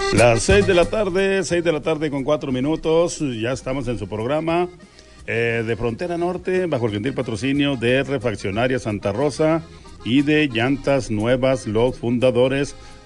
Las 6 de la tarde con 4 minutos, ya estamos en su programa de Frontera Norte, bajo el gentil patrocinio de Refaccionaria Santa Rosa y de Llantas Nuevas, los fundadores